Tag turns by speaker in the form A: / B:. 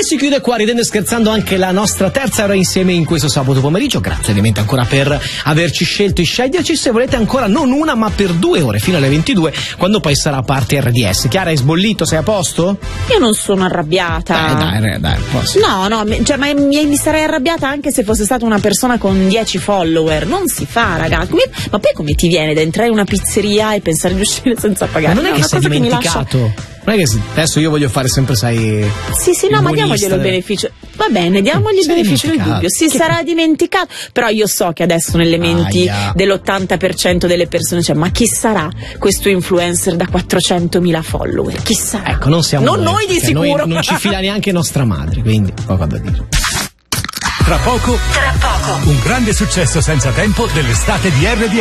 A: si chiude qua, ridendo e scherzando, anche la nostra terza ora insieme in questo sabato pomeriggio. Grazie ovviamente ancora per averci scelto e sceglierci. Se volete ancora non una ma per 2 ore fino alle 22, quando poi sarà parte RDS. Chiara, hai sbollito? Sei a posto?
B: Io non sono arrabbiata.
A: Dai, posso.
B: No, cioè, ma mi sarei arrabbiata anche se fosse stata una persona con 10 follower. Non si fa, ragazzi. Ma poi come ti viene da entrare in una pizzeria e pensare di uscire senza pagare?
A: Ma non è che sei dimenticato. Non è che adesso io voglio fare sempre, sai.
B: Sì, no, ma diamoglielo il beneficio. Va bene, diamogli il beneficio del dubbio. Si sarà dimenticato. Però io so che adesso nelle menti dell'80% delle persone c'è, ma chi sarà questo influencer da 400.000 follower? Chi sarà?
A: Ecco, non siamo
B: noi di sicuro.
A: Noi non ci fila neanche nostra madre, quindi poco da dire.
C: Tra poco, un grande successo senza tempo dell'estate di RDS.